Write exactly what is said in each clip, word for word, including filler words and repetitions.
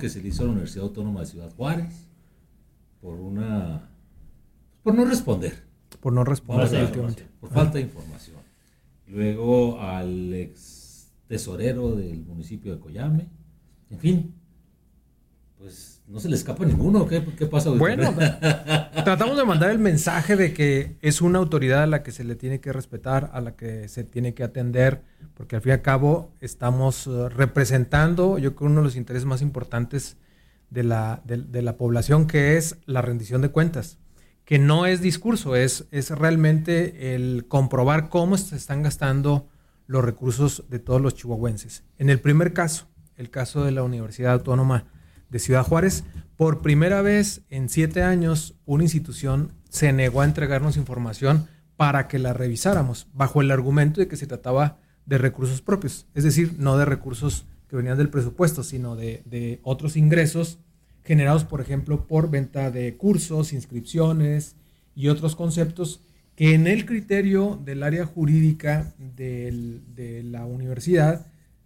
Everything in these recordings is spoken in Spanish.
que se le hizo a la Universidad Autónoma de Ciudad Juárez por una por no responder. Por no responder, Falta de información, por falta de información. Luego al ex tesorero del municipio de Coyame. En fin, pues no se le escapa ninguno. ¿Qué, qué pasa? Bueno, tratamos de mandar el mensaje de que es una autoridad a la que se le tiene que respetar, a la que se tiene que atender, porque al fin y al cabo estamos representando, yo creo, uno de los intereses más importantes de la, de, de la población, que es la rendición de cuentas, que no es discurso, es, es realmente el comprobar cómo se están gastando los recursos de todos los chihuahuenses. En el primer caso, el caso de la Universidad Autónoma de Ciudad Juárez, por primera vez en siete años, una institución se negó a entregarnos información para que la revisáramos, bajo el argumento de que se trataba de recursos propios, es decir, no de recursos que venían del presupuesto, sino de, de otros ingresos generados, por ejemplo, por venta de cursos, inscripciones y otros conceptos que en el criterio del área jurídica del, de la universidad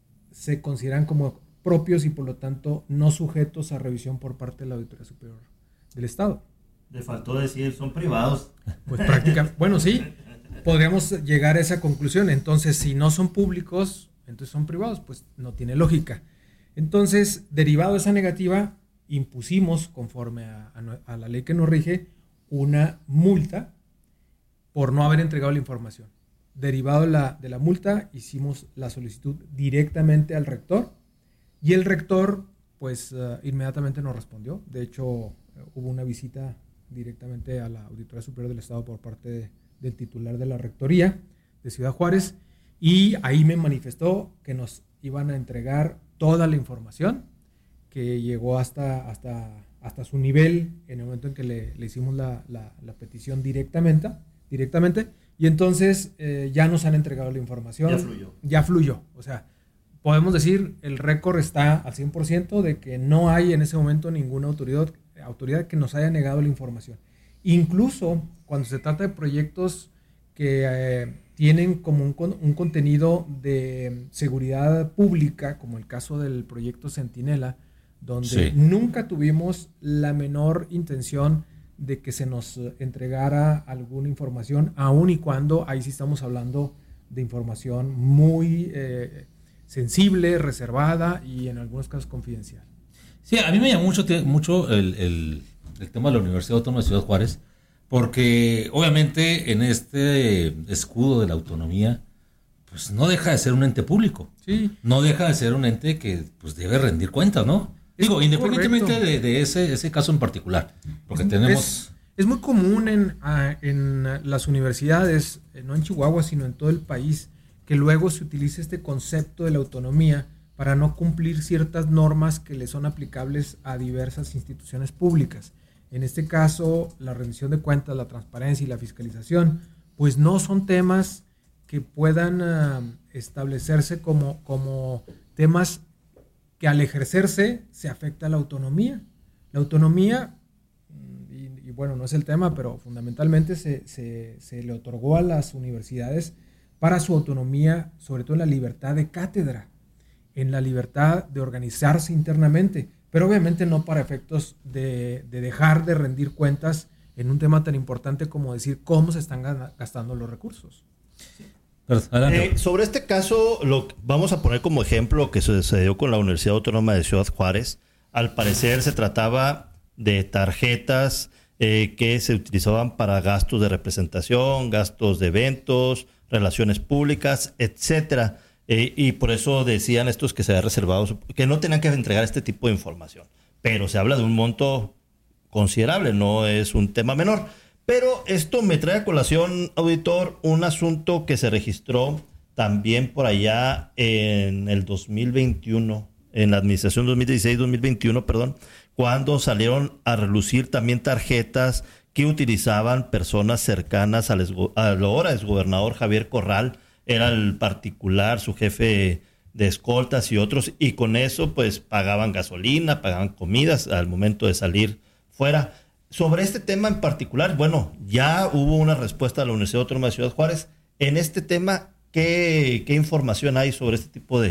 se consideran como propios y por lo tanto no sujetos a revisión por parte de la Auditoría Superior del Estado. Le faltó decir, son privados. Pues prácticamente, bueno, sí, podríamos llegar a esa conclusión. Entonces, si no son públicos, entonces son privados, pues no tiene lógica. Entonces, derivado de esa negativa, impusimos, conforme a, a, a la ley que nos rige, una multa por no haber entregado la información. Derivado de la, de la multa, hicimos la solicitud directamente al rector y el rector, pues, uh, inmediatamente nos respondió. De hecho, uh, hubo una visita directamente a la Auditoría Superior del Estado por parte de, del titular de la Rectoría de Ciudad Juárez, y ahí me manifestó que nos iban a entregar toda la información, que llegó hasta, hasta, hasta su nivel en el momento en que le, le hicimos la, la, la petición directamente, directamente y entonces eh, ya nos han entregado la información. Ya fluyó. Ya fluyó. O sea, podemos decir, el récord está al cien por ciento de que no hay en ese momento ninguna autoridad, autoridad que nos haya negado la información. Incluso cuando se trata de proyectos que eh, tienen como un, un contenido de seguridad pública, como el caso del proyecto Centinela, donde sí. nunca tuvimos la menor intención de que se nos entregara alguna información, aun y cuando ahí sí estamos hablando de información muy eh, sensible, reservada y en algunos casos confidencial. Sí, a mí me llamó mucho, mucho el, el, el tema de la Universidad Autónoma de Ciudad Juárez, porque obviamente en este escudo de la autonomía, pues no deja de ser un ente público, sí. no deja de ser un ente que pues debe rendir cuentas, ¿no? Digo, es independientemente de, de ese, ese caso en particular, porque es, tenemos... Es, es muy común en, en las universidades, no en Chihuahua, sino en todo el país, que luego se utilice este concepto de la autonomía para no cumplir ciertas normas que le son aplicables a diversas instituciones públicas. En este caso, la rendición de cuentas, la transparencia y la fiscalización, pues no son temas que puedan uh, establecerse como, como temas que al ejercerse se afecta a la autonomía. La autonomía, y, y bueno, no es el tema, pero fundamentalmente se, se, se le otorgó a las universidades para su autonomía, sobre todo en la libertad de cátedra, en la libertad de organizarse internamente, pero obviamente no para efectos de, de dejar de rendir cuentas en un tema tan importante como decir cómo se están gastando los recursos. Eh, sobre este caso, lo vamos a poner como ejemplo lo que sucedió con la Universidad Autónoma de Ciudad Juárez. Al parecer se trataba de tarjetas eh, que se utilizaban para gastos de representación, gastos de eventos, relaciones públicas, etcétera. Eh, y por eso decían estos que se había reservado, que no tenían que entregar este tipo de información. Pero se habla de un monto considerable, no es un tema menor. Pero esto me trae a colación, auditor, un asunto que se registró también por allá en el dos mil veintiuno, en la administración dos mil dieciséis dos mil veintiuno, perdón, cuando salieron a relucir también tarjetas que utilizaban personas cercanas al, exgo- al ahora exgobernador Javier Corral, era el particular, su jefe de escoltas y otros, y con eso pues pagaban gasolina, pagaban comidas al momento de salir fuera. Sobre este tema en particular, bueno, ya hubo una respuesta de la Universidad Autónoma de Ciudad Juárez. En este tema, ¿qué, qué información hay sobre este tipo de,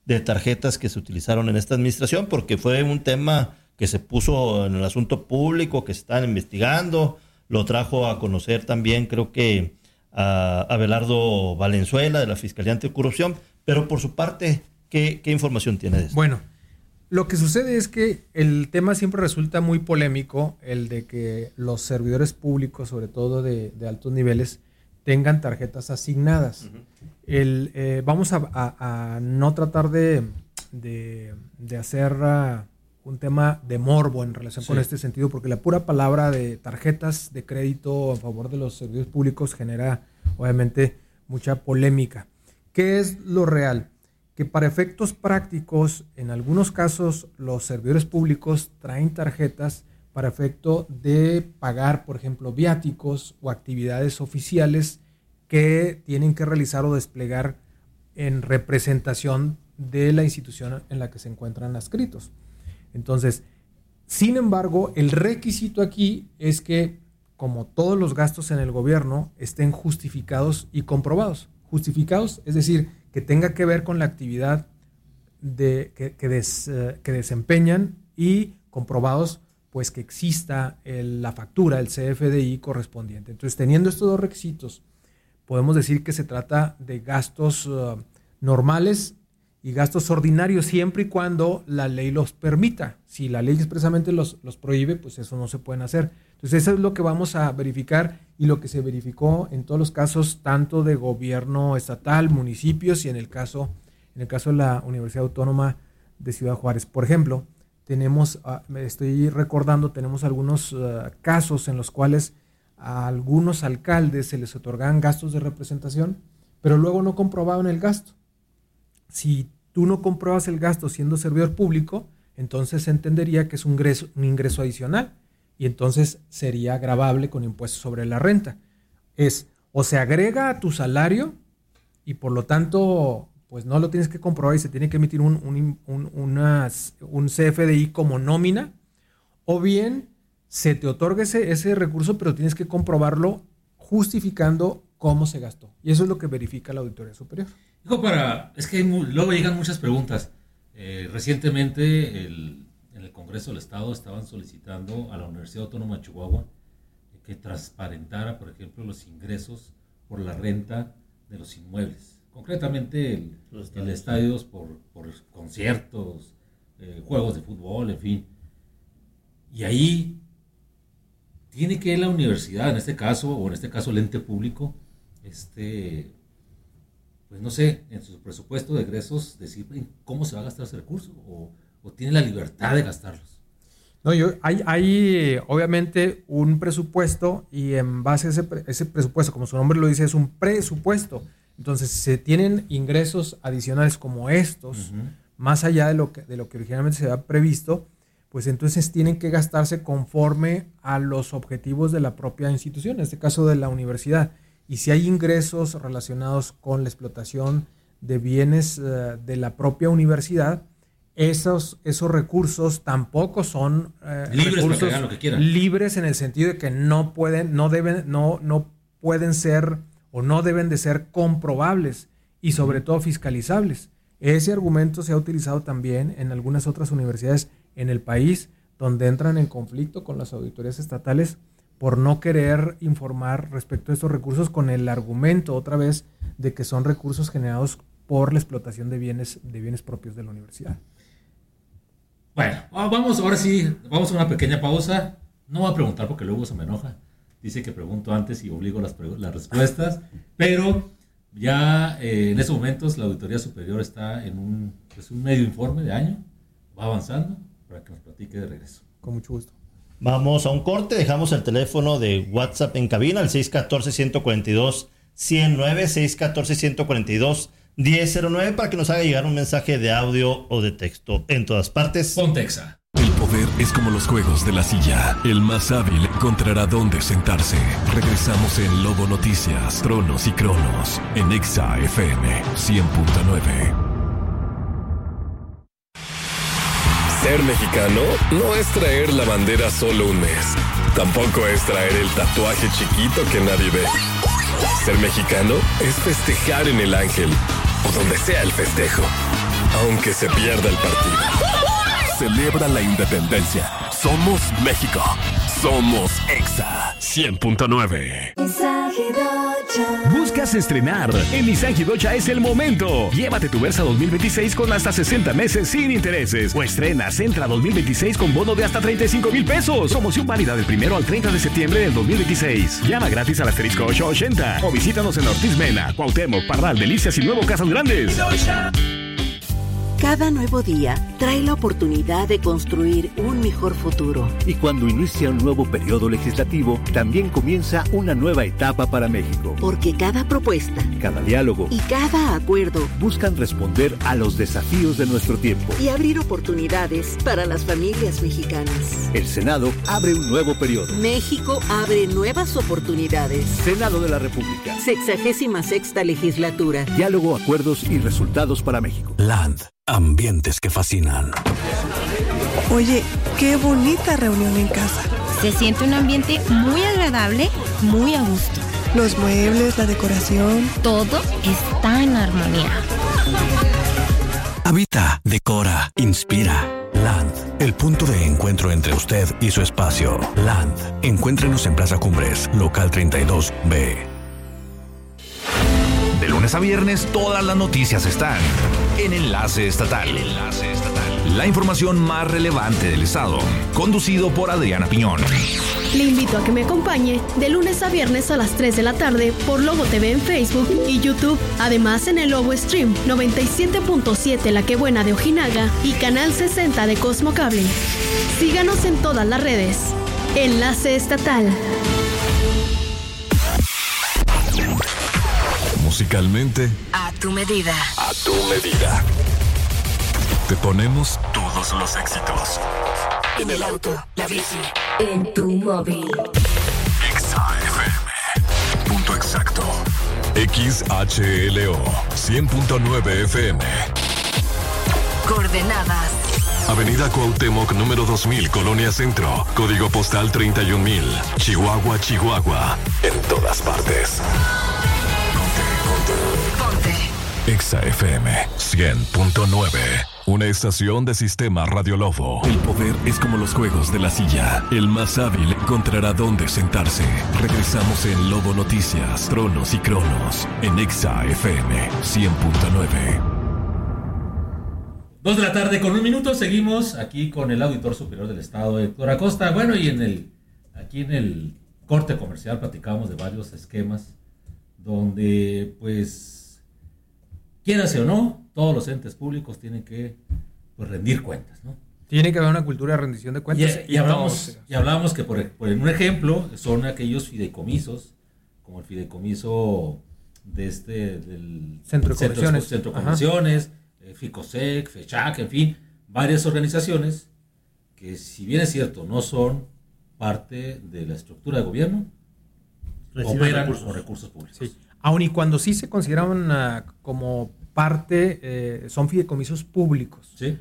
de tarjetas que se utilizaron en esta administración, porque fue un tema que se puso en el asunto público, que se están investigando. Lo trajo a conocer también, creo que a Abelardo Valenzuela de la Fiscalía Anticorrupción. Pero por su parte, ¿qué, qué información tiene de esto? Bueno, lo que sucede es que el tema siempre resulta muy polémico, el de que los servidores públicos, sobre todo de, de altos niveles, tengan tarjetas asignadas. Uh-huh. El, eh, vamos a, a, a no tratar de, de, de hacer uh, un tema de morbo en relación sí. con este sentido, porque la pura palabra de tarjetas de crédito a favor de los servidores públicos genera obviamente mucha polémica. ¿Qué es lo real? Que para efectos prácticos, en algunos casos, los servidores públicos traen tarjetas para efecto de pagar, por ejemplo, viáticos o actividades oficiales que tienen que realizar o desplegar en representación de la institución en la que se encuentran adscritos. Entonces, sin embargo, el requisito aquí es que, como todos los gastos en el gobierno, estén justificados y comprobados. Justificados, es decir, que tenga que ver con la actividad de, que, que, des, uh, que desempeñan, y comprobados pues que exista el, la factura, el C F D I correspondiente. Entonces, teniendo estos dos requisitos, podemos decir que se trata de gastos uh, normales y gastos ordinarios, siempre y cuando la ley los permita. Si la ley expresamente los, los prohíbe, pues eso no se pueden hacer. Entonces, eso es lo que vamos a verificar y lo que se verificó en todos los casos, tanto de gobierno estatal, municipios y en el caso, en el caso de la Universidad Autónoma de Ciudad Juárez. Por ejemplo, tenemos, me estoy recordando, tenemos algunos uh, casos en los cuales a algunos alcaldes se les otorgaban gastos de representación, pero luego no comprobaban el gasto. Si tú no compruebas el gasto siendo servidor público, entonces se entendería que es un ingreso, un ingreso adicional, y entonces sería gravable con impuestos sobre la renta. Es o se agrega a tu salario y por lo tanto pues no lo tienes que comprobar y se tiene que emitir un, un, un, unas, un C F D I como nómina, o bien se te otorga ese, ese recurso, pero tienes que comprobarlo justificando cómo se gastó. Y eso es lo que verifica la Auditoría Superior. Digo, para, es que hay, luego llegan muchas preguntas. Eh, recientemente el, en el Congreso del Estado estaban solicitando a la Universidad Autónoma de Chihuahua que transparentara, por ejemplo, los ingresos por la renta de los inmuebles. Concretamente el, los el estadios por, por conciertos, eh, juegos de fútbol, en fin. Y ahí tiene que la universidad, en este caso, o en este caso el ente público, este, pues no sé, en su presupuesto de egresos, decir cómo se va a gastar ese recurso, o, o tiene la libertad de gastarlos. No, yo, hay, hay obviamente un presupuesto, y en base a ese, ese presupuesto, como su nombre lo dice, es un presupuesto. Entonces, si se tienen ingresos adicionales como estos, uh-huh. más allá de lo que, de lo que originalmente se había previsto, pues entonces tienen que gastarse conforme a los objetivos de la propia institución, en este caso de la universidad. Y si hay ingresos relacionados con la explotación de bienes uh, de la propia universidad, esos, esos recursos tampoco son uh, libres, recursos para que hagan lo que quieran. Libres en el sentido de que no pueden, no deben, no, no pueden ser o no deben de ser comprobables y sobre todo fiscalizables. Ese argumento se ha utilizado también en algunas otras universidades en el país, donde entran en conflicto con las auditorías estatales por no querer informar respecto a estos recursos, con el argumento otra vez de que son recursos generados por la explotación de bienes, de bienes propios de la universidad. Bueno, vamos, ahora sí, vamos a una pequeña pausa. No voy a preguntar porque luego se me enoja. Dice que pregunto antes y obligo las, las respuestas, pero ya eh, en estos momentos la Auditoría Superior está en un, pues un medio informe de año, va avanzando, para que nos platique de regreso. Con mucho gusto. Vamos a un corte, dejamos el teléfono de WhatsApp en cabina, el seis uno cuatro, uno cuatro dos, uno cero nueve, seis uno cuatro, uno cuatro dos, uno cero nueve, para que nos haga llegar un mensaje de audio o de texto en todas partes. Pontexa. El poder es como los juegos de la silla. El más hábil encontrará dónde sentarse. Regresamos en Lobo Noticias, Tronos y Cronos, en Exa F M cien punto nueve. Ser mexicano no es traer la bandera solo un mes. Tampoco es traer el tatuaje chiquito que nadie ve. Ser mexicano es festejar en el Ángel, o donde sea el festejo. aunque se pierda el partido. Celebra la independencia. Somos México. Somos Exa cien punto nueve. ¿Buscas estrenar? En Nissan Gidocha es el momento. Llévate tu Versa dos mil veintiséis con hasta sesenta meses sin intereses. O estrena Sentra dos mil veintiséis con bono de hasta treinta y cinco mil pesos. Promoción válida del primero al treinta de septiembre del dos mil veintiséis. Llama gratis al asterisco ochocientos ochenta o visítanos en Ortiz Mena, Cuauhtémoc, Parral, Delicias y Nuevo Casas Grandes. Cada nuevo día trae la oportunidad de construir un mejor futuro. Y cuando inicia un nuevo periodo legislativo, también comienza una nueva etapa para México. Porque cada propuesta, cada diálogo y cada acuerdo buscan responder a los desafíos de nuestro tiempo y abrir oportunidades para las familias mexicanas. El Senado abre un nuevo periodo. México abre nuevas oportunidades. Senado de la República. Sexagésima sexta legislatura. Diálogo, acuerdos y resultados para México. Land. Ambientes que fascinan. Oye, qué bonita reunión en casa. Se siente un ambiente muy agradable, muy a gusto. Los muebles, la decoración. Todo está en armonía. Habita, decora, inspira. Land, el punto de encuentro entre usted y su espacio. Land, encuéntrenos en Plaza Cumbres, local treinta y dos B. De lunes a viernes, todas las noticias están en Enlace Estatal. Enlace Estatal. La información más relevante del estado, conducido por Adriana Piñón. Le invito a que me acompañe de lunes a viernes a las tres de la tarde por Lobo T V en Facebook y YouTube. Además en el Lobo Stream noventa y siete punto siete La Que Buena de Ojinaga y Canal sesenta de Cosmo Cable. Síganos en todas las redes. Enlace Estatal. Musicalmente, a tu medida. A tu medida. Te ponemos todos los éxitos. En el auto, la bici, en tu móvil. Exa F M. Punto exacto. X H L O cien punto nueve F M. Coordenadas. Avenida Cuauhtémoc número dos mil, Colonia Centro. Código postal treinta y un mil. Chihuahua, Chihuahua. En todas partes. Ponte. Exa F M cien punto nueve. Una estación de Sistema Radio Lobo. El poder es como los juegos de la silla. El más hábil encontrará dónde sentarse. Regresamos en Lobo Noticias, Tronos y Cronos. En Exa F M cien punto nueve. Dos de la tarde con un minuto. Seguimos aquí con el auditor superior del estado, Héctor Acosta. Bueno, y en el aquí en el corte comercial platicamos de varios esquemas donde, pues, quieras o no, todos los entes públicos tienen que, pues, rendir cuentas, ¿no? Tiene que haber una cultura de rendición de cuentas. Y, y, hablamos, y hablamos que, por, por un ejemplo, son aquellos fideicomisos, como el fideicomiso de este, del Centro de Convenciones, Centro de Convenciones, eh, FICOSEC, FECHAC, en fin, varias organizaciones que, si bien es cierto, no son parte de la estructura de gobierno, reciben operan recursos. Con recursos públicos. Sí. Aun y cuando sí se consideran uh, como parte, eh, son fideicomisos públicos. Sí.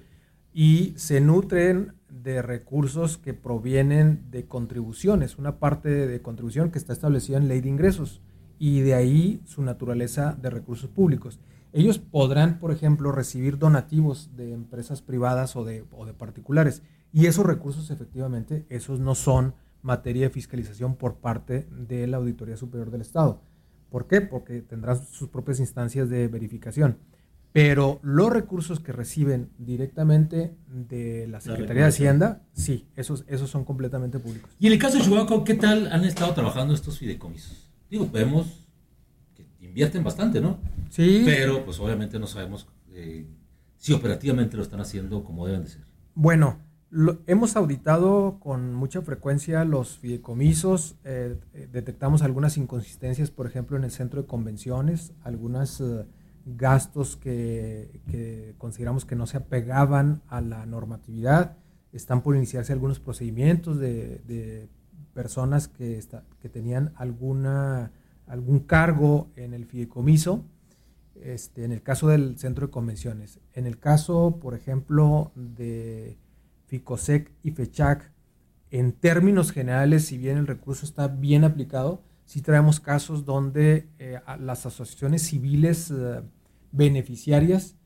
Y se nutren de recursos que provienen de contribuciones, una parte de contribución que está establecida en Ley de Ingresos, y de ahí su naturaleza de recursos públicos. Ellos podrán, por ejemplo, recibir donativos de empresas privadas o de, o de particulares, y esos recursos, efectivamente, esos no son materia de fiscalización por parte de la Auditoría Superior del Estado. ¿Por qué? Porque tendrán sus propias instancias de verificación. Pero los recursos que reciben directamente de la Secretaría de Hacienda, sí, esos, esos son completamente públicos. Y en el caso de Chihuahua, ¿qué tal han estado trabajando estos fideicomisos? Digo, vemos que invierten bastante, ¿no? Sí. Pero, pues, obviamente no sabemos eh, si operativamente lo están haciendo como deben de ser. Bueno, Lo, hemos auditado con mucha frecuencia los fideicomisos, eh, detectamos algunas inconsistencias, por ejemplo, en el centro de convenciones, algunos eh, gastos que, que consideramos que no se apegaban a la normatividad, están por iniciarse algunos procedimientos de, de personas que, está, que tenían alguna, algún cargo en el fideicomiso, este, en el caso del centro de convenciones. En el caso, por ejemplo, de FICOSEC y FECHAC, en términos generales, si bien el recurso está bien aplicado, sí traemos casos donde eh, las asociaciones civiles eh, beneficiarias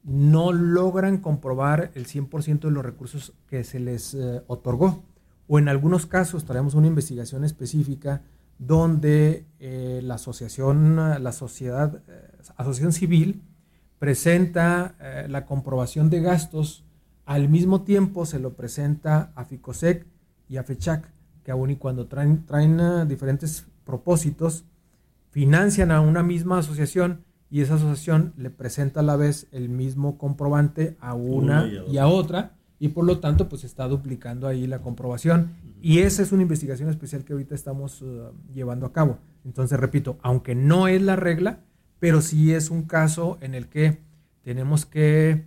no logran comprobar el cien por ciento de los recursos que se les eh, otorgó. O en algunos casos traemos una investigación específica donde eh, la asociación, la sociedad, eh, asociación civil presenta eh, la comprobación de gastos, al mismo tiempo se lo presenta a FICOSEC y a FECHAC, que aún y cuando traen, traen uh, diferentes propósitos, financian a una misma asociación y esa asociación le presenta a la vez el mismo comprobante a una, una y, a y a otra, y por lo tanto pues está duplicando ahí la comprobación. Uh-huh. Y esa es una investigación especial que ahorita estamos uh, llevando a cabo. Entonces, repito, aunque no es la regla, pero sí es un caso en el que tenemos que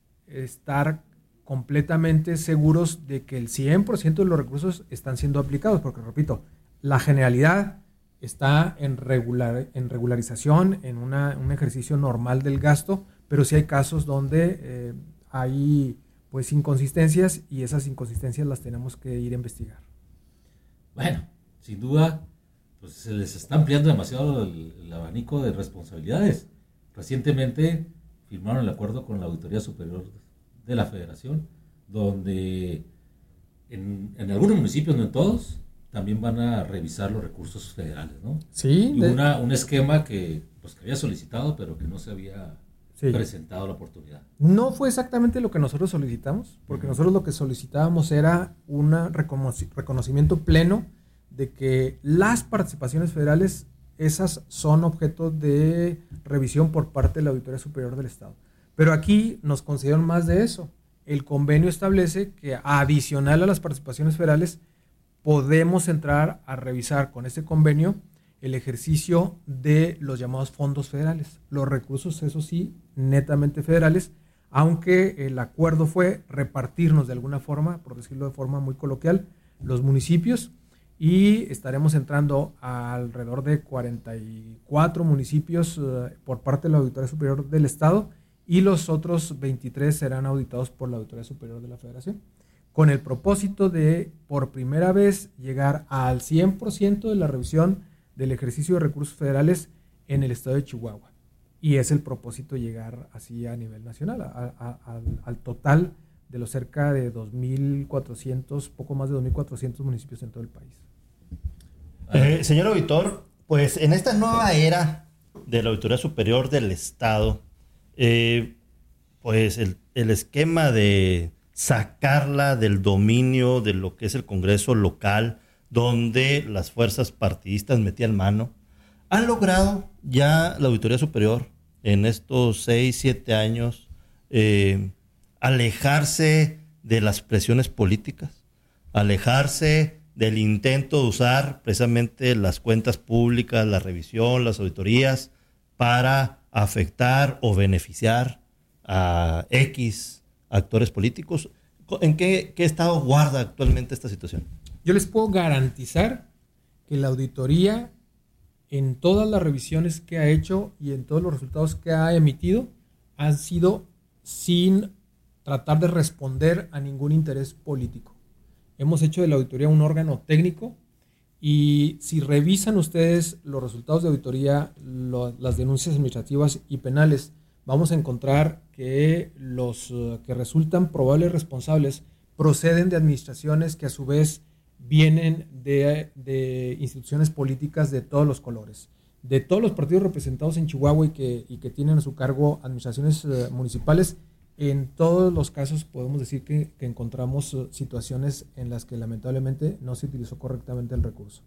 estar completamente seguros de que el cien por ciento de los recursos están siendo aplicados, porque, repito, la generalidad está en, regular, en regularización, en una, un ejercicio normal del gasto, pero sí hay casos donde eh, hay pues inconsistencias y esas inconsistencias las tenemos que ir a investigar. Bueno, sin duda, pues se les está ampliando demasiado el, el abanico de responsabilidades. Recientemente firmaron el acuerdo con la Auditoría Superior de la Federación, donde en, en algunos municipios, no en todos, también van a revisar los recursos federales, ¿no? Sí. Y una, un esquema que, pues, que había solicitado, pero que no se había sí. presentado la oportunidad. No fue exactamente lo que nosotros solicitamos, porque uh-huh. nosotros lo que solicitábamos era un reconoc- reconocimiento pleno de que las participaciones federales, esas son objeto de revisión por parte de la Auditoría Superior del Estado. Pero aquí nos concedieron más de eso. El convenio establece que adicional a las participaciones federales podemos entrar a revisar con este convenio el ejercicio de los llamados fondos federales. Los recursos, eso sí, netamente federales, aunque el acuerdo fue repartirnos de alguna forma, por decirlo de forma muy coloquial, los municipios, y estaremos entrando a alrededor de cuarenta y cuatro municipios uh, por parte de la Auditoría Superior del Estado, y los otros veintitrés serán auditados por la Auditoría Superior de la Federación, con el propósito de, por primera vez, llegar al cien por ciento de la revisión del ejercicio de recursos federales en el estado de Chihuahua. Y es el propósito llegar así a nivel nacional, a, a, a, al, al total de los cerca de dos mil cuatrocientos, poco más de dos mil cuatrocientos municipios en todo el país. Eh, señor auditor, pues en esta nueva era de la Auditoría Superior del Estado, eh, pues el, el esquema de sacarla del dominio de lo que es el Congreso local, donde las fuerzas partidistas metían mano, ¿han logrado ya la Auditoría Superior en estos seis, siete años eh, alejarse de las presiones políticas, alejarse del intento de usar precisamente las cuentas públicas, la revisión, las auditorías, para afectar o beneficiar a X actores políticos? ¿En qué, qué estado guarda actualmente esta situación? Yo les puedo garantizar que la auditoría, en todas las revisiones que ha hecho y en todos los resultados que ha emitido, han sido sin tratar de responder a ningún interés político. Hemos hecho de la auditoría un órgano técnico, y si revisan ustedes los resultados de auditoría, lo, las denuncias administrativas y penales, vamos a encontrar que los uh, que resultan probables responsables proceden de administraciones que a su vez vienen de, de instituciones políticas de todos los colores, de todos los partidos representados en Chihuahua y que, y que tienen a su cargo administraciones uh, municipales. En todos los casos podemos decir que, que encontramos uh, situaciones en las que lamentablemente no se utilizó correctamente el recurso.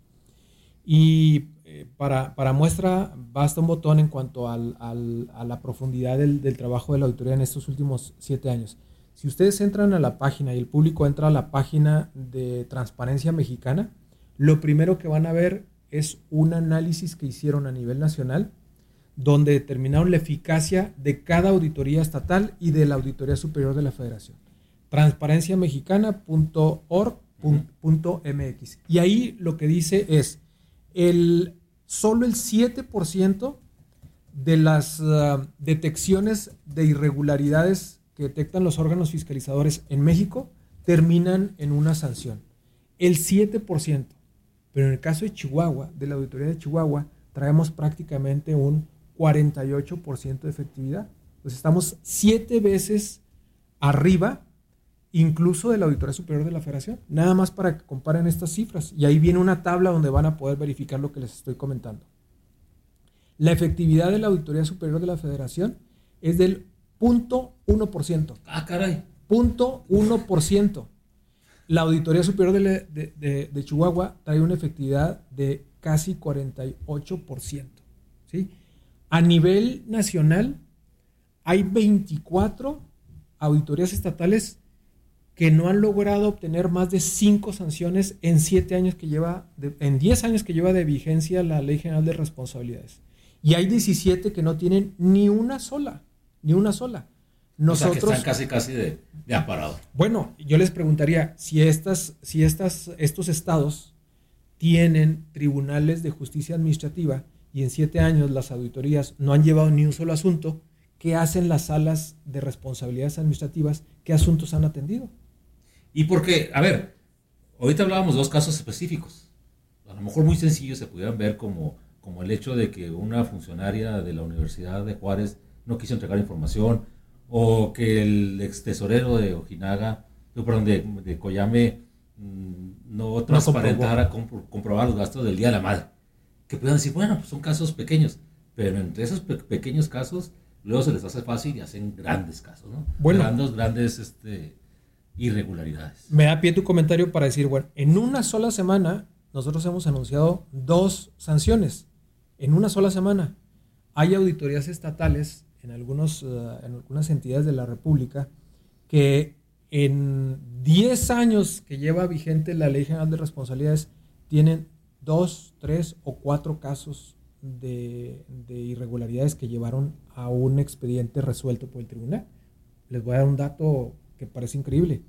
Y eh, para, para muestra basta un botón en cuanto al, al, a la profundidad del, del trabajo de la auditoría en estos últimos siete años. Si ustedes entran a la página y el público entra a la página de Transparencia Mexicana, lo primero que van a ver es un análisis que hicieron a nivel nacional, donde determinaron la eficacia de cada auditoría estatal y de la Auditoría Superior de la Federación. transparencia mexicana punto org punto m x. Y ahí lo que dice es, el, solo el siete por ciento de las uh, detecciones de irregularidades que detectan los órganos fiscalizadores en México terminan en una sanción. El siete por ciento. Pero en el caso de Chihuahua, de la Auditoría de Chihuahua, traemos prácticamente un cuarenta y ocho por ciento de efectividad. Pues estamos siete veces arriba, incluso de la Auditoría Superior de la Federación. Nada más para que comparen estas cifras. Y ahí viene una tabla donde van a poder verificar lo que les estoy comentando. La efectividad de la Auditoría Superior de la Federación es del cero punto uno por ciento. Ah, caray. cero punto uno por ciento. La Auditoría Superior de, la, de, de, de Chihuahua trae una efectividad de casi cuarenta y ocho por ciento. ¿Sí? A nivel nacional hay veinticuatro auditorías estatales que no han logrado obtener más de cinco sanciones en siete años que lleva, de, en diez años que lleva de vigencia la Ley General de Responsabilidades. Y hay diecisiete que no tienen ni una sola, ni una sola. Nosotros, o sea, que están casi, casi de, de aparado. Bueno, yo les preguntaría, si, estas, si estas, estos estados tienen tribunales de justicia administrativa y en siete años las auditorías no han llevado ni un solo asunto, ¿qué hacen las salas de responsabilidades administrativas? ¿Qué asuntos han atendido? Y porque, a ver, ahorita hablábamos de dos casos específicos. A lo mejor muy sencillos se pudieran ver como, como el hecho de que una funcionaria de la Universidad de Juárez no quiso entregar información, o que el ex tesorero de Ojinaga, perdón, de, de Coyame, no transparentara, no compro, comprobar los gastos del Día de la Madre. Que puedan decir, bueno, pues son casos pequeños, pero entre esos pe- pequeños casos, luego se les hace fácil y hacen grandes casos, ¿no? Bueno, grandes, grandes este, irregularidades. Me da pie tu comentario para decir, bueno, en una sola semana nosotros hemos anunciado dos sanciones. En una sola semana. Hay auditorías estatales en, algunos, uh, en algunas entidades de la República que en diez años que lleva vigente la Ley General de Responsabilidades tienen dos, tres o cuatro casos de, de irregularidades que llevaron a un expediente resuelto por el tribunal. Les voy a dar un dato que parece increíble.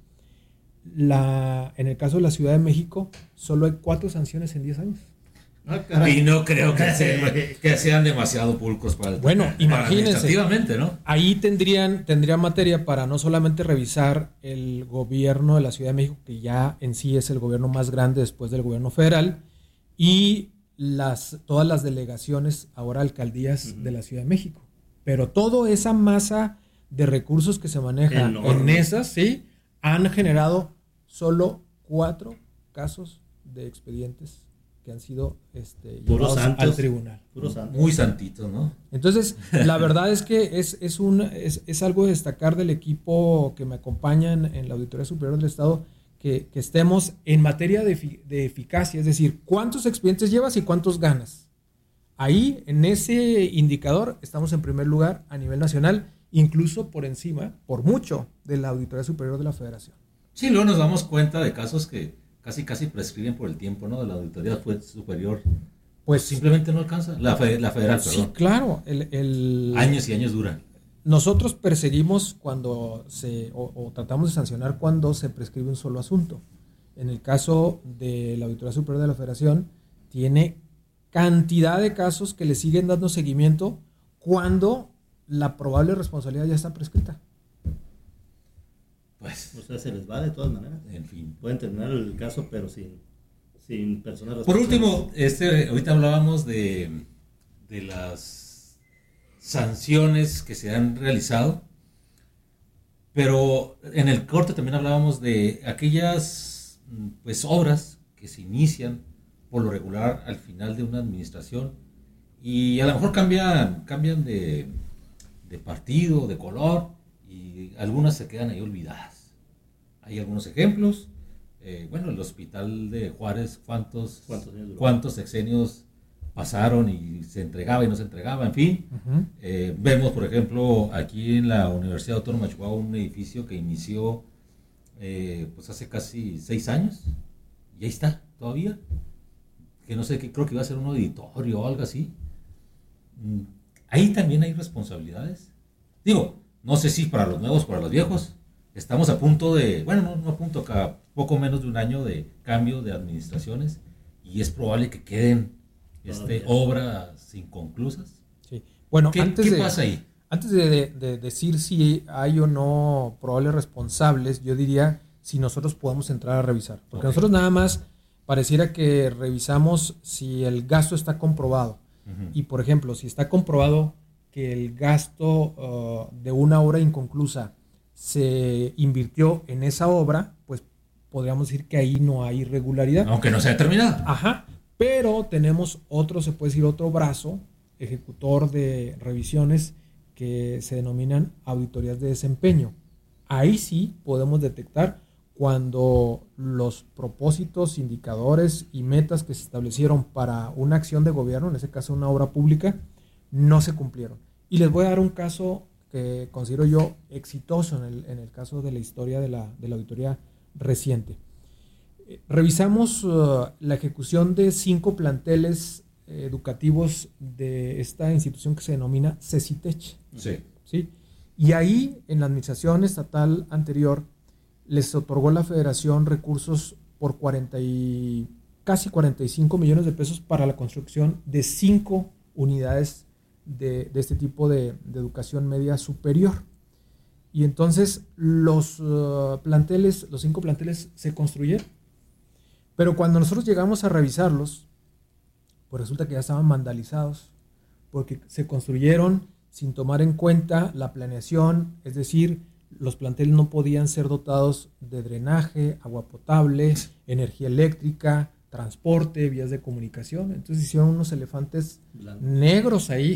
La, en el caso de la Ciudad de México, solo hay cuatro sanciones en diez años. Ah, y no creo que sean, que sean demasiado pulcros para el Bueno, para imagínense. administrativamente, ¿no? Ahí tendrían, tendrían materia para no solamente revisar el gobierno de la Ciudad de México, que ya en sí es el gobierno más grande después del gobierno federal, y las, todas las delegaciones, ahora alcaldías uh-huh. de la Ciudad de México. Pero toda esa masa de recursos que se maneja Enorme. en esas, sí, han generado solo cuatro casos de expedientes que han sido este, llevados santos, al tribunal. Muy santitos, ¿no? Entonces, la verdad es que es, es, un, es, es algo de destacar del equipo que me acompaña en, en la Auditoría Superior del Estado, que, que estemos en materia de, efic- de eficacia, es decir, cuántos expedientes llevas y cuántos ganas. Ahí, en ese indicador, estamos en primer lugar a nivel nacional, incluso por encima, por mucho, de la Auditoría Superior de la Federación. Sí, luego nos damos cuenta de casos que casi casi prescriben por el tiempo, ¿no? De la Auditoría Superior. Pues simplemente no alcanza. La, fe, la federal, sí, perdón. Sí, claro. El, el, años y años duran. Nosotros perseguimos cuando se, o, o tratamos de sancionar cuando se prescribe un solo asunto. En el caso de la Auditoría Superior de la Federación, tiene cantidad de casos que le siguen dando seguimiento cuando la probable responsabilidad ya está prescrita. Pues, o sea, se les va de todas maneras. En fin. Pueden terminar el caso, pero sin, sin personas responsables. Por último, este, ahorita hablábamos de, de las sanciones que se han realizado, pero en el corte también hablábamos de aquellas pues, obras que se inician por lo regular al final de una administración y a lo mejor cambian, cambian de, de partido, de color, y algunas se quedan ahí olvidadas. Hay algunos ejemplos. Eh, bueno, el hospital de Juárez, ¿cuántos, ¿Cuántos, cuántos sexenios pasaron y se entregaba y no se entregaba? En fin, uh-huh. eh, vemos, por ejemplo, aquí en la Universidad Autónoma de Chihuahua un edificio que inició eh, pues hace casi seis años y ahí está, todavía. Que no sé, que creo que iba a ser un auditorio o algo así. Ahí también hay responsabilidades. Digo, no sé si para los nuevos, para los viejos. Estamos a punto de, bueno, no, no a punto, a poco menos de un año de cambio de administraciones y es probable que queden este, obras inconclusas. Sí. Bueno, ¿Qué, antes ¿qué de, pasa ahí? Antes de, de, de decir si hay o no probables responsables, yo diría si nosotros podemos entrar a revisar. Porque okay. nosotros nada más pareciera que revisamos si el gasto está comprobado. Uh-huh. Y, por ejemplo, si está comprobado que el gasto uh, de una obra inconclusa se invirtió en esa obra, pues podríamos decir que ahí no hay irregularidad. Aunque no sea terminada. Ajá, pero tenemos otro, se puede decir otro brazo, ejecutor de revisiones que se denominan auditorías de desempeño. Ahí sí podemos detectar cuando los propósitos, indicadores y metas que se establecieron para una acción de gobierno, en ese caso una obra pública, no se cumplieron. Y les voy a dar un caso que considero yo exitoso en el, en el caso de la historia de la, de la auditoría reciente. Eh, revisamos uh, la ejecución de cinco planteles eh, educativos de esta institución que se denomina CECITECH. Sí. ¿Sí? Y ahí, en la administración estatal anterior, les otorgó la federación recursos por cuarenta y, casi cuarenta y cinco millones de pesos para la construcción de cinco unidades de, de este tipo de, de educación media superior. Y entonces los uh, planteles, los cinco planteles se construyeron. Pero cuando nosotros llegamos a revisarlos, pues resulta que ya estaban vandalizados, porque se construyeron sin tomar en cuenta la planeación, es decir, los planteles no podían ser dotados de drenaje, agua potable, energía eléctrica, transporte, vías de comunicación. Entonces hicieron unos elefantes Blanco. negros ahí,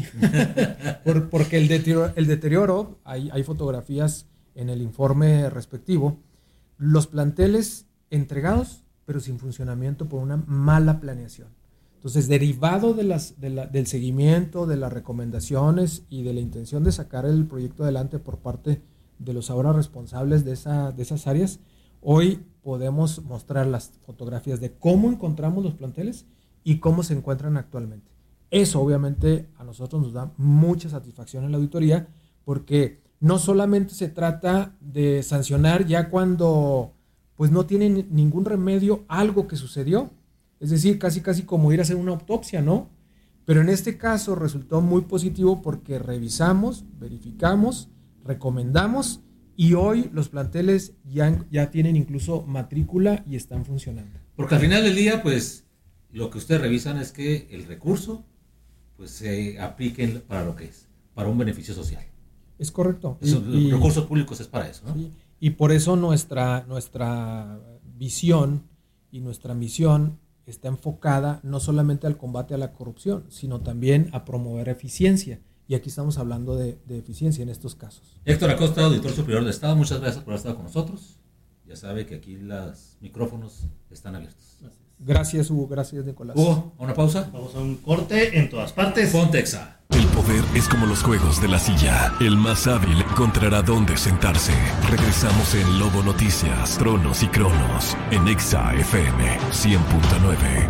Por, porque el deterioro, el deterioro hay, hay fotografías en el informe respectivo, los planteles entregados, pero sin funcionamiento por una mala planeación. Entonces, derivado de las, de la, del seguimiento, de las recomendaciones y de la intención de sacar el proyecto adelante por parte de los ahora responsables de, esa, de esas áreas, hoy podemos mostrar las fotografías de cómo encontramos los planteles y cómo se encuentran actualmente. Eso obviamente a nosotros nos da mucha satisfacción en la auditoría, porque no solamente se trata de sancionar ya cuando pues no tiene ningún remedio algo que sucedió, es decir, casi casi como ir a hacer una autopsia, ¿no? Pero en este caso resultó muy positivo porque revisamos, verificamos, recomendamos y hoy los planteles ya, ya tienen incluso matrícula y están funcionando. Porque al final del día, pues, lo que ustedes revisan es que el recurso pues se aplique para lo que es, para un beneficio social. Es correcto. Eso, y, los recursos públicos es para eso, ¿no? Sí, y por eso nuestra, nuestra visión y nuestra misión está enfocada no solamente al combate a la corrupción, sino también a promover eficiencia. Y aquí estamos hablando de, de eficiencia en estos casos. Héctor Acosta, auditor superior de Estado, muchas gracias por haber estado con nosotros. Ya sabe que aquí los micrófonos están abiertos. Gracias, Hugo. Gracias, Nicolás. Hugo, ¿una pausa? Vamos a un corte en todas partes. Pontexa. El poder es como los juegos de la silla. El más hábil encontrará dónde sentarse. Regresamos en Lobo Noticias, Tronos y Cronos, en Exa F M cien punto nueve.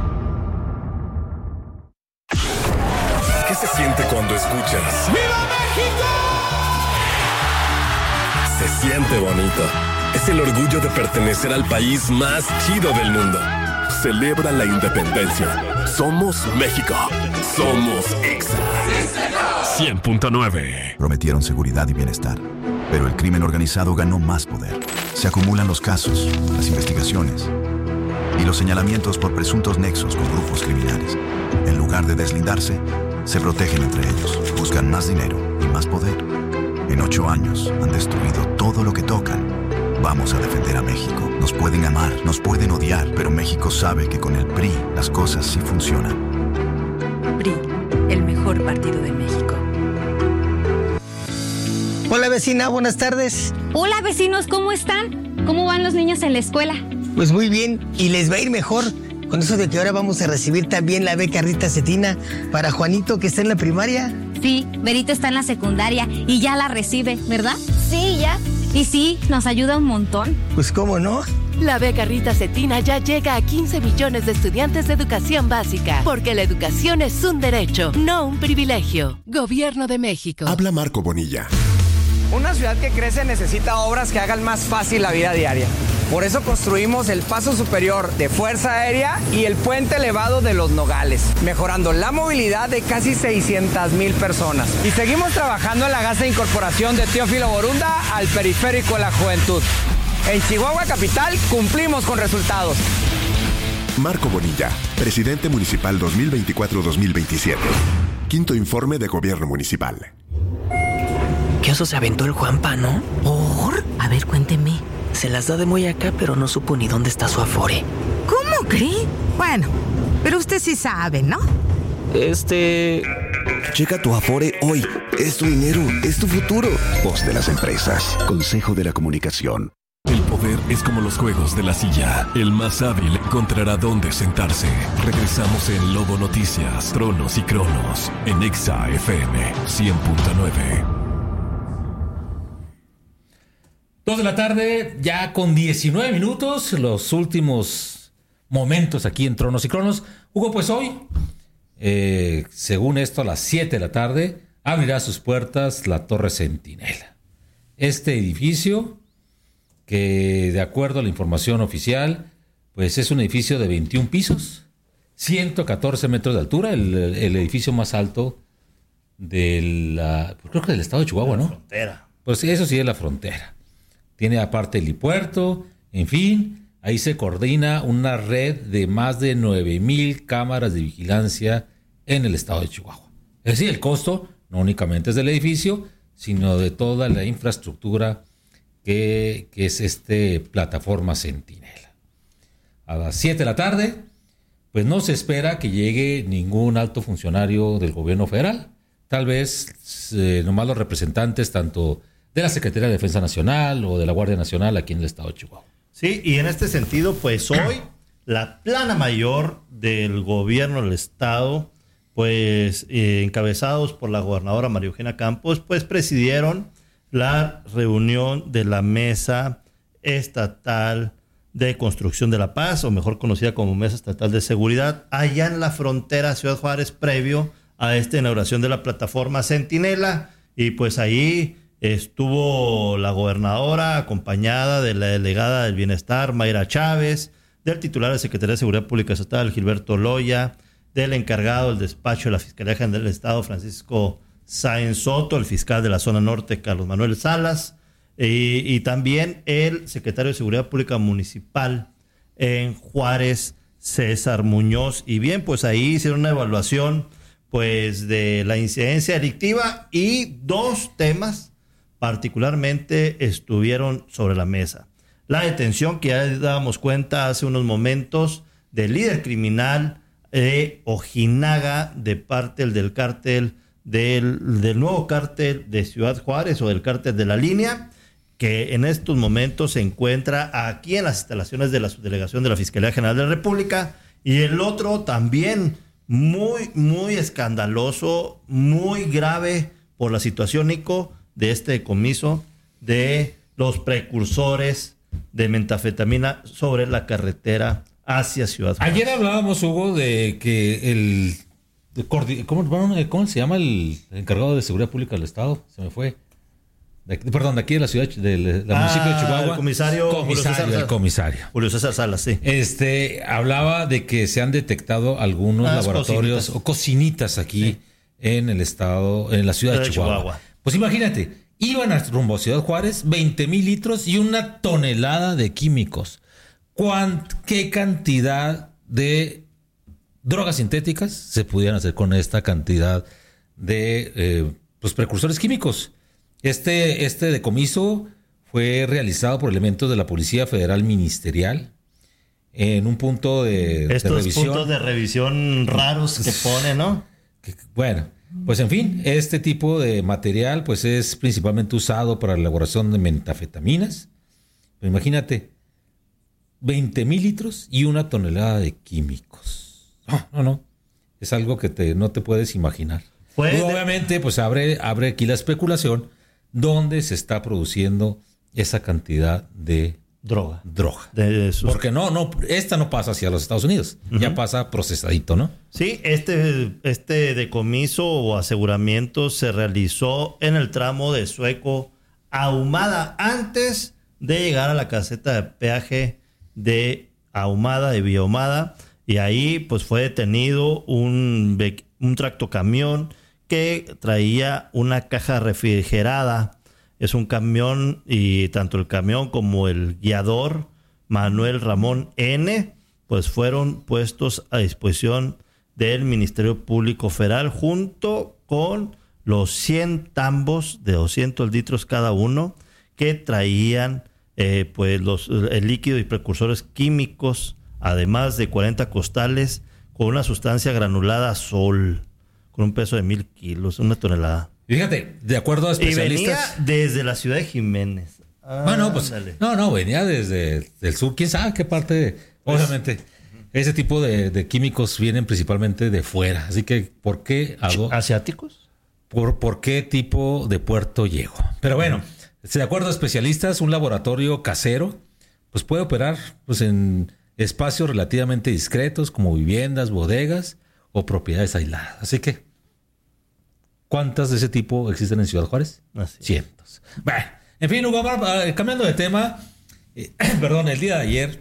¿Qué se siente cuando escuchas? ¡Viva México! Se siente bonito. Es el orgullo de pertenecer al país más chido del mundo. Celebra la independencia. Somos México. Somos Exa. cien punto nueve. Prometieron seguridad y bienestar, pero el crimen organizado ganó más poder. Se acumulan los casos, las investigaciones y los señalamientos por presuntos nexos con grupos criminales. En lugar de deslindarse, se protegen entre ellos, buscan más dinero y más poder. En ocho años han destruido todo lo que tocan. Vamos a defender a México. Nos pueden amar, nos pueden odiar, pero México sabe que con el P R I las cosas sí funcionan. P R I, el mejor partido de México. Hola vecina, buenas tardes. Hola vecinos, ¿cómo están? ¿Cómo van los niños en la escuela? Pues muy bien, y les va a ir mejor con eso de que ahora vamos a recibir también la beca Rita Cetina para Juanito, que está en la primaria. Sí, Berito está en la secundaria y ya la recibe, ¿verdad? Sí, ya. Y sí, nos ayuda un montón. Pues cómo no. La beca Rita Cetina ya llega a quince millones de estudiantes de educación básica, porque la educación es un derecho, no un privilegio. Gobierno de México. Habla Marco Bonilla. Una ciudad que crece necesita obras que hagan más fácil la vida diaria. Por eso construimos el paso superior de Fuerza Aérea y el puente elevado de Los Nogales, mejorando la movilidad de casi seiscientas mil personas. Y seguimos trabajando en la gas de incorporación de Teófilo Borunda al periférico de la juventud. En Chihuahua Capital cumplimos con resultados. Marco Bonilla, presidente municipal dos mil veinticuatro a dos mil veintisiete. Quinto informe de gobierno municipal. ¿Qué oso se aventó el Juanpa, no? ¿Por? A ver, cuénteme. Se las da de muy acá, pero no supo ni dónde está su Afore. ¿Cómo cree? Bueno, pero usted sí sabe, ¿no? Este... Checa tu Afore hoy. Es tu dinero, es tu futuro. Voz de las empresas. Consejo de la Comunicación. El poder es como los juegos de la silla. El más hábil encontrará dónde sentarse. Regresamos en Lobo Noticias, Tronos y Cronos, en Exa F M cien punto nueve. Dos de la tarde, ya con diecinueve minutos, los últimos momentos aquí en Tronos y Cronos. Hugo, pues hoy, eh, según esto, a las siete de la tarde, abrirá sus puertas la Torre Centinela. Este edificio, que de acuerdo a la información oficial, pues es un edificio de veintiún pisos, ciento catorce metros de altura, el, el edificio más alto de la, creo que del estado de Chihuahua, ¿no? La frontera. Pues eso sí es la frontera. Tiene aparte helipuerto, en fin, ahí se coordina una red de más de nueve mil cámaras de vigilancia en el estado de Chihuahua. Es decir, el costo no únicamente es del edificio, sino de toda la infraestructura que, que es este plataforma Centinela. A las siete de la tarde, pues no se espera que llegue ningún alto funcionario del gobierno federal. Tal vez eh, nomás los representantes tanto de la Secretaría de Defensa Nacional o de la Guardia Nacional aquí en el estado de Chihuahua. Sí, y en este sentido, pues hoy la plana mayor del gobierno del estado, pues eh, encabezados por la gobernadora María Eugenia Campos, pues presidieron la reunión de la Mesa Estatal de Construcción de la Paz, o mejor conocida como Mesa Estatal de Seguridad, allá en la frontera Ciudad Juárez, previo a esta inauguración de la plataforma Centinela. Y pues ahí estuvo la gobernadora acompañada de la delegada del Bienestar, Mayra Chávez, del titular de Secretaría de Seguridad Pública Estatal, Gilberto Loya, del encargado del despacho de la Fiscalía General del Estado, Francisco Sáenz Soto, el fiscal de la zona norte, Carlos Manuel Salas, y, y también el secretario de Seguridad Pública Municipal en Juárez, César Muñoz. Y bien, pues ahí hicieron una evaluación pues de la incidencia delictiva y dos temas particularmente estuvieron sobre la mesa. La detención que ya dábamos cuenta hace unos momentos del líder criminal de Ojinaga de parte del cártel Del, del nuevo cártel de Ciudad Juárez o del cártel de la Línea, que en estos momentos se encuentra aquí en las instalaciones de la subdelegación de la Fiscalía General de la República, y el otro también muy, muy escandaloso, muy grave por la situación, Nico, de este decomiso de los precursores de metanfetamina sobre la carretera hacia Ciudad Juárez. Ayer hablábamos, Hugo, de que el ¿Cómo, ¿Cómo se llama el encargado de seguridad pública del estado? Se me fue. De, perdón, de aquí de la ciudad del ah, municipio de Chihuahua. El comisario. Comisario, Julio el comisario. Julio César Salas, sí. Este, hablaba de que se han detectado algunos ah, laboratorios cocinitas. o cocinitas aquí sí. en el estado, en la ciudad de, de Chihuahua. Chihuahua. Pues imagínate, iban a rumbo a Ciudad Juárez, veinte mil litros y una tonelada de químicos. ¿Cuánt, ¿Qué cantidad de drogas sintéticas se pudieran hacer con esta cantidad de eh, pues precursores químicos? Este, este decomiso fue realizado por elementos de la Policía Federal Ministerial en un punto de, Estos de revisión. Estos puntos de revisión raros que pone, ¿no? Que, bueno, pues en fin, este tipo de material pues es principalmente usado para la elaboración de metanfetaminas. Pero imagínate, veinte mil litros y una tonelada de químicos. No, no, no. Es algo que te, no te puedes imaginar. Y obviamente, pues abre, abre aquí la especulación dónde se está produciendo esa cantidad de droga. Droga. De, de sus... Porque no, no, esta no pasa hacia los Estados Unidos. Uh-huh. Ya pasa procesadito, ¿no? Sí, este, este decomiso o aseguramiento se realizó en el tramo de Sueco a Ahumada antes de llegar a la caseta de peaje de Ahumada, de Villa Ahumada. Y ahí pues fue detenido un, un tractocamión que traía una caja refrigerada. Es un camión y tanto el camión como el guiador, Manuel Ramón N., pues fueron puestos a disposición del Ministerio Público Federal junto con los cien tambos de doscientos litros cada uno que traían eh, pues los, el líquido y precursores químicos, además de cuarenta costales con una sustancia granulada Sol, con un peso de mil kilos, una tonelada. Fíjate, de acuerdo a especialistas... Y venía desde la ciudad de Jiménez. Ah, bueno, pues, no, no, venía desde el sur. ¿Quién sabe qué parte? Pues, obviamente, ese tipo de, de químicos vienen principalmente de fuera. Así que, ¿por qué hago? ¿Asiáticos? ¿Por, por qué tipo de puerto llegó? Pero bueno, de acuerdo a especialistas, un laboratorio casero pues puede operar pues en espacios relativamente discretos como viviendas, bodegas o propiedades aisladas. Así que, ¿cuántas de ese tipo existen en Ciudad Juárez? Así. Cientos. Bueno, en fin, Hugo, cambiando de tema, eh, perdón, el día de ayer,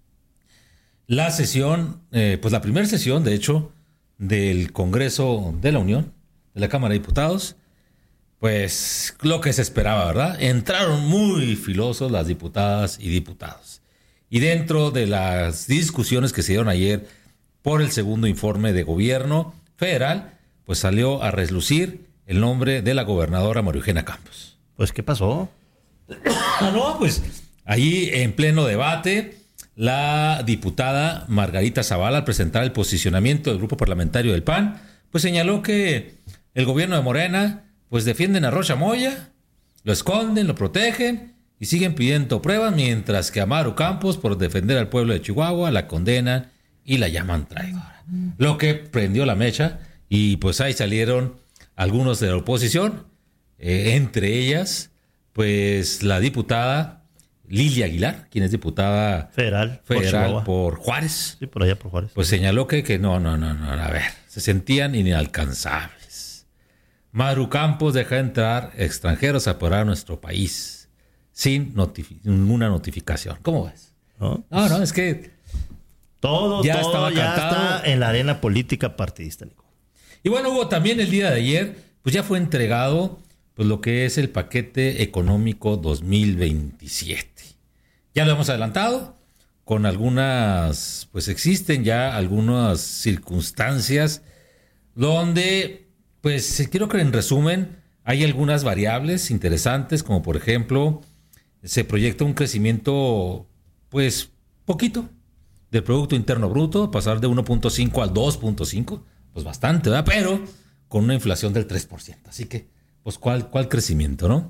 la sesión, eh, pues la primera sesión, de hecho, del Congreso de la Unión, de la Cámara de Diputados, pues lo que se esperaba, ¿verdad? Entraron muy filosos las diputadas y diputados. Y dentro de las discusiones que se dieron ayer por el segundo informe de gobierno federal, pues salió a relucir el nombre de la gobernadora María Eugenia Campos. Pues, ¿qué pasó? No, pues allí en pleno debate, la diputada Margarita Zavala, al presentar el posicionamiento del grupo parlamentario del P A N, pues señaló que el gobierno de Morena pues defienden a Rocha Moya, lo esconden, lo protegen y siguen pidiendo pruebas, mientras que a Maru Campos, por defender al pueblo de Chihuahua, la condenan y la llaman traidora. Lo que prendió la mecha, y pues ahí salieron algunos de la oposición, eh, entre ellas pues la diputada Lilia Aguilar, quien es diputada federal, federal por, por Juárez. Sí, por allá por Juárez. Pues señaló que, que no, no, no, no, a ver, se sentían inalcanzables. Maru Campos deja entrar extranjeros a operar nuestro país sin notifi- ninguna notificación. ¿Cómo ves? No, no, no, es que todo, ya todo estaba ya cantado. Está en la arena política partidista, Nico. Y bueno, Hugo, también el día de ayer, pues ya fue entregado pues lo que es el paquete económico dos mil veintisiete. Ya lo hemos adelantado, con algunas, pues existen ya algunas circunstancias donde, pues creo que en resumen, hay algunas variables interesantes, como por ejemplo, se proyecta un crecimiento, pues, poquito, del Producto Interno Bruto, pasar de uno punto cinco al dos punto cinco, pues bastante, ¿verdad? Pero con una inflación del tres por ciento. Así que, pues, ¿cuál, cuál crecimiento, no?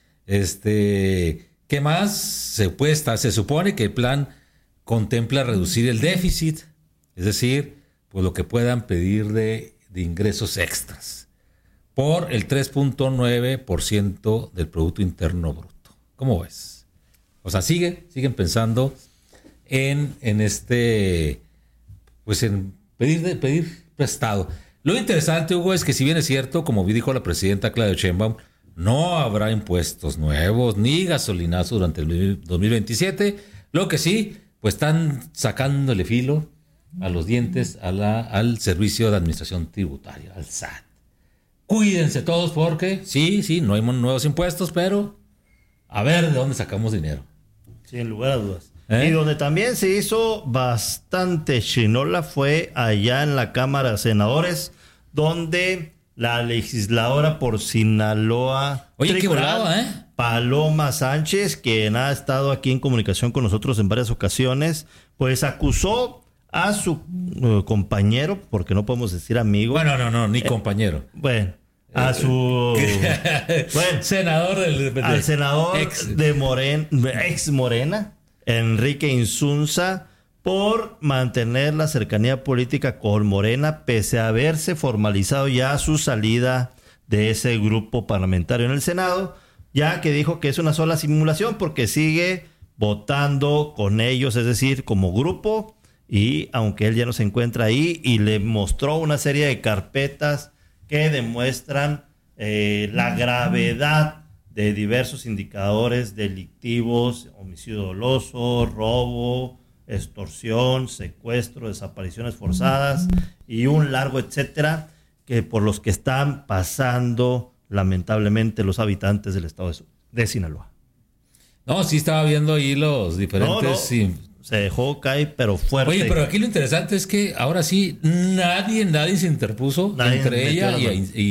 Este, ¿qué más? Se, puede estar, se supone que el plan contempla reducir el déficit, es decir, pues lo que puedan pedir de, de ingresos extras, por el tres punto nueve por ciento del Producto Interno Bruto. ¿Cómo ves? O sea, sigue, siguen pensando en, en este, pues en pedir, de, pedir prestado. Lo interesante, Hugo, es que si bien es cierto, como dijo la presidenta Claudia Sheinbaum, no habrá impuestos nuevos ni gasolinazos durante el dos mil veintisiete. Lo que sí, pues están sacándole filo a los dientes a la, al Servicio de Administración Tributaria, al S A T. Cuídense todos porque, sí, sí, no hay nuevos impuestos, pero a ver de dónde sacamos dinero. Sí, en lugar a dudas. ¿Eh? Y donde también se hizo bastante chinola fue allá en la Cámara de Senadores, donde la legisladora por Sinaloa, Oye, qué brava, ¿eh? Paloma Sánchez, quien ha estado aquí en comunicación con nosotros en varias ocasiones, pues acusó a su uh, compañero, porque no podemos decir amigo. Bueno, no, no, ni eh, compañero. Bueno, a su bueno, senador del, de, al senador ex. de Morena, ex Morena, Enrique Insunza, por mantener la cercanía política con Morena, pese a haberse formalizado ya su salida de ese grupo parlamentario en el Senado, ya que dijo que es una sola simulación porque sigue votando con ellos, es decir, como grupo. Y aunque él ya no se encuentra ahí, y le mostró una serie de carpetas que demuestran eh, la gravedad de diversos indicadores delictivos, homicidio doloso, robo, extorsión, secuestro, desapariciones forzadas y un largo etcétera, que por los que están pasando lamentablemente los habitantes del estado de, de Sinaloa. No, sí estaba viendo ahí los diferentes... No, no. Sí. Se dejó caer, pero fuerte. Oye, pero aquí lo interesante es que ahora sí nadie, nadie se interpuso nadie entre ella y, y,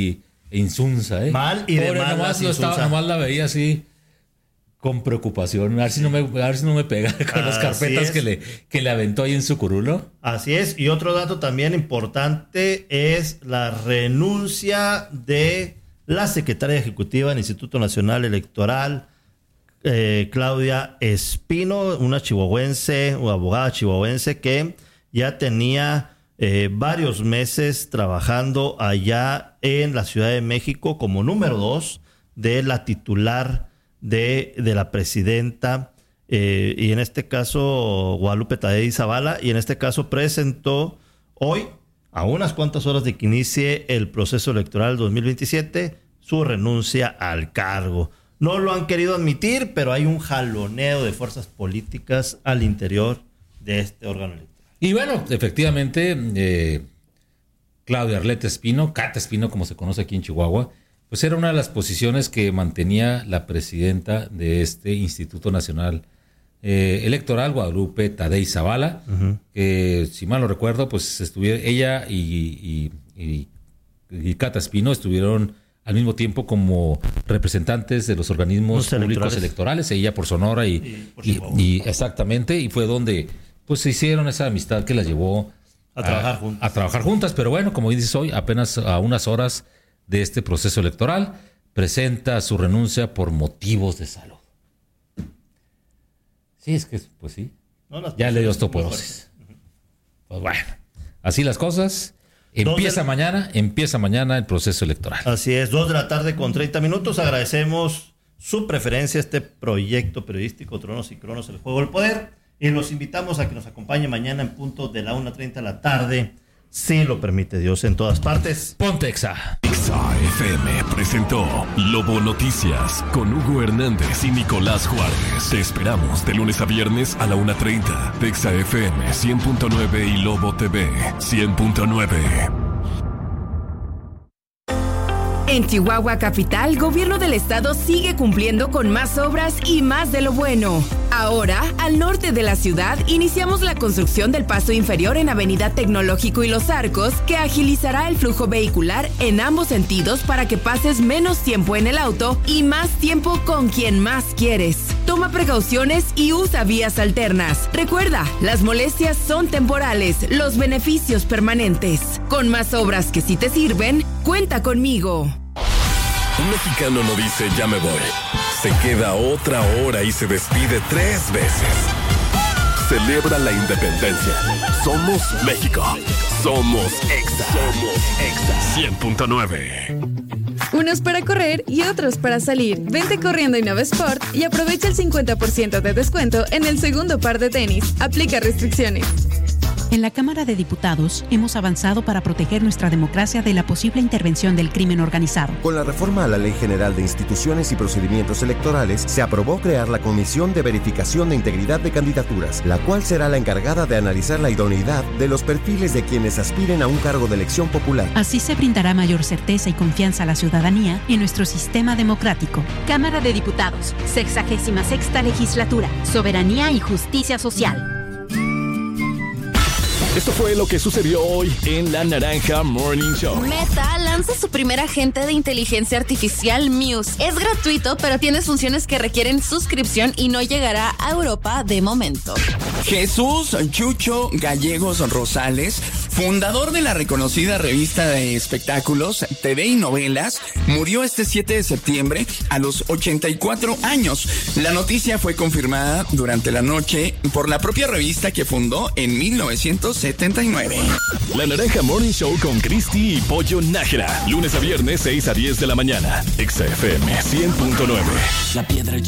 e insunza, ¿eh? Mal y de Pobre, malas nomás, lo estaba, nomás la veía así con preocupación. A ver si no me, a ver si no me pega con las carpetas que le, que le aventó ahí en su curulo. Así es. Y otro dato también importante es la renuncia de la secretaria ejecutiva del Instituto Nacional Electoral, eh, Claudia Espino, una chihuahuense o abogada chihuahuense que ya tenía eh, varios meses trabajando allá en la Ciudad de México como número dos de la titular de, de la presidenta, eh, y en este caso Guadalupe Tadei Zavala, y en este caso presentó hoy, a unas cuantas horas de que inicie el proceso electoral dos mil veintisiete, su renuncia al cargo. No lo han querido admitir, pero hay un jaloneo de fuerzas políticas al interior de este órgano electoral. Y bueno, efectivamente, eh, Claudia Arleta Espino, Cata Espino, como se conoce aquí en Chihuahua, pues era una de las posiciones que mantenía la presidenta de este Instituto Nacional eh, Electoral, Guadalupe Tadei Zavala, uh-huh. que si mal no recuerdo, pues estuvieron ella y, y, y, y Cata Espino estuvieron al mismo tiempo como representantes de los organismos los públicos electorales. electorales, ella por Sonora y, y, por y, y exactamente, y fue donde pues se hicieron esa amistad que las llevó a, a trabajar juntas. A trabajar juntas, pero bueno, como dices hoy, apenas a unas horas de este proceso electoral, presenta su renuncia por motivos de salud. Sí, es que, pues sí, no, ya le dio osteoporosis. Uh-huh. Pues bueno, así las cosas. Empieza de... mañana, empieza mañana el proceso electoral. Así es, dos de la tarde con treinta minutos. Agradecemos su preferencia a este proyecto periodístico Tronos y Cronos, el juego del poder. Y los invitamos a que nos acompañe mañana en punto de la una treinta de la tarde, si lo permite Dios, en todas partes. Ponte Exa. Exa F M presentó Lobo Noticias con Hugo Hernández y Nicolás Juárez. Te esperamos de lunes a viernes a la una treinta de Exa F M cien punto nueve y Lobo T V cien punto nueve. En Chihuahua Capital, Gobierno del Estado sigue cumpliendo con más obras y más de lo bueno. Ahora, al norte de la ciudad, iniciamos la construcción del paso inferior en Avenida Tecnológico y Los Arcos, que agilizará el flujo vehicular en ambos sentidos para que pases menos tiempo en el auto y más tiempo con quien más quieres. Toma precauciones y usa vías alternas. Recuerda, las molestias son temporales, los beneficios permanentes. Con más obras que sí te sirven, cuenta conmigo. Un mexicano no dice ya me voy. Se queda otra hora y se despide tres veces. Celebra la independencia. Somos México. Somos Exa. Somos Exa. cien punto nueve. Unos para correr y otros para salir. Vente corriendo a Innova Sport y aprovecha el cincuenta por ciento de descuento en el segundo par de tenis. Aplica restricciones. En la Cámara de Diputados hemos avanzado para proteger nuestra democracia de la posible intervención del crimen organizado. Con la reforma a la Ley General de Instituciones y Procedimientos Electorales, se aprobó crear la Comisión de Verificación de Integridad de Candidaturas, la cual será la encargada de analizar la idoneidad de los perfiles de quienes aspiren a un cargo de elección popular. Así se brindará mayor certeza y confianza a la ciudadanía en nuestro sistema democrático. Cámara de Diputados, sexagésima sexta legislatura, soberanía y justicia social. Esto fue lo que sucedió hoy en La Naranja Morning Show. Meta lanza su primer agente de inteligencia artificial, Muse. Es gratuito, pero tiene funciones que requieren suscripción y no llegará a Europa de momento. Jesús Chucho Gallegos Rosales, fundador de la reconocida revista de espectáculos T V y Novelas, murió este siete de septiembre a los ochenta y cuatro años. La noticia fue confirmada durante la noche por la propia revista que fundó en mil novecientos setenta y nueve. La Naranja Morning Show con Cristi y Pollo Nájera. Lunes a viernes, seis a diez de la mañana. Exa F M cien punto nueve. La piedra